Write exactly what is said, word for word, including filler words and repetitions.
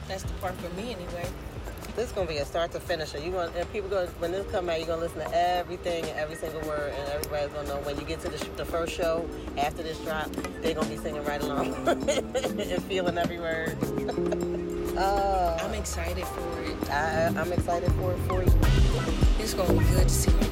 That's the part for me anyway. This is gonna be a start to finish. You going and people go when this come out, you're gonna listen to everything and every single word, and everybody's gonna know when you get to the, sh- the first show after this drop, they're gonna be singing right along and feeling every word. uh, I'm excited for it. I, I'm excited for it for you. It's gonna be good to see my